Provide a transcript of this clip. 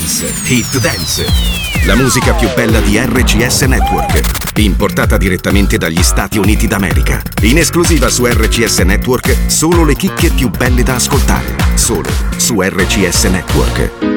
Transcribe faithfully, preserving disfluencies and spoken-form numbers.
Dance, Hit Dance. La musica più bella di R C S Network, importata direttamente dagli Stati Uniti d'America. In esclusiva su R C S Network, solo le chicche più belle da ascoltare. Solo su R C S Network.